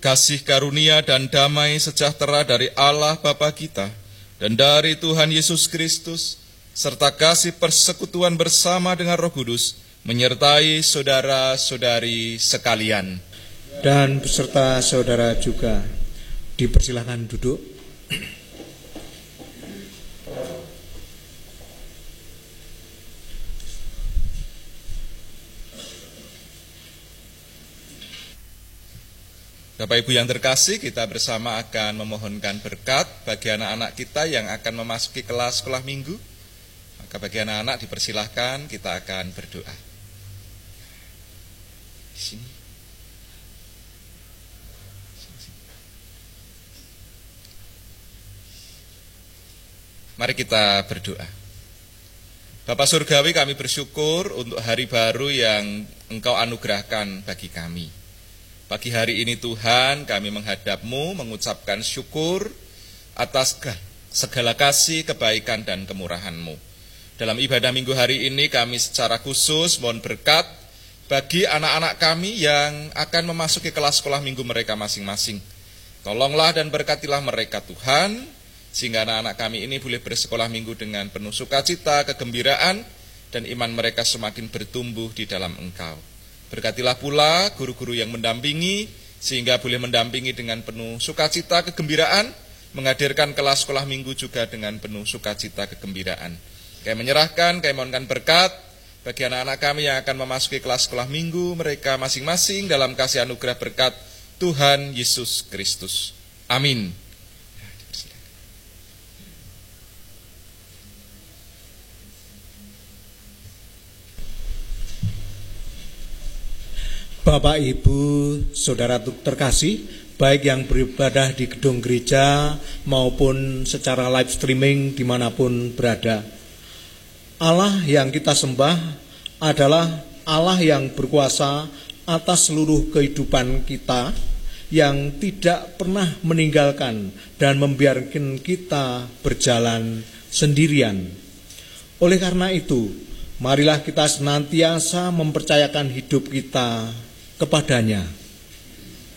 kasih karunia dan damai sejahtera dari Allah Bapa kita dan dari Tuhan Yesus Kristus, serta kasih persekutuan bersama dengan Roh Kudus, menyertai saudara-saudari sekalian. Dan beserta saudara juga, dipersilakan duduk. Bapak Ibu yang terkasih, kita bersama akan memohonkan berkat bagi anak-anak kita yang akan memasuki kelas sekolah minggu. Maka bagi anak-anak dipersilahkan, kita akan berdoa. Di sini. Mari kita berdoa. Bapa Surgawi, kami bersyukur untuk hari baru yang Engkau anugerahkan bagi kami. Pagi hari ini Tuhan, kami menghadap-Mu mengucapkan syukur atas segala kasih, kebaikan, dan kemurahan-Mu. Dalam ibadah minggu hari ini kami secara khusus mohon berkat bagi anak-anak kami yang akan memasuki kelas sekolah minggu mereka masing-masing. Tolonglah dan berkatilah mereka Tuhan, sehingga anak-anak kami ini boleh bersekolah minggu dengan penuh sukacita, kegembiraan, dan iman mereka semakin bertumbuh di dalam Engkau. Berkatilah pula guru-guru yang mendampingi, sehingga boleh mendampingi dengan penuh sukacita, kegembiraan, menghadirkan kelas sekolah minggu juga dengan penuh sukacita, kegembiraan. Kami menyerahkan, kami mohonkan berkat bagi anak-anak kami yang akan memasuki kelas sekolah minggu mereka masing-masing dalam kasih anugerah berkat Tuhan Yesus Kristus. Amin. Bapak, Ibu, saudara terkasih, baik yang beribadah di gedung gereja maupun secara live streaming dimanapun berada. Allah yang kita sembah adalah Allah yang berkuasa atas seluruh kehidupan kita, yang tidak pernah meninggalkan dan membiarkan kita berjalan sendirian. Oleh karena itu, marilah kita senantiasa mempercayakan hidup kita kepadanya.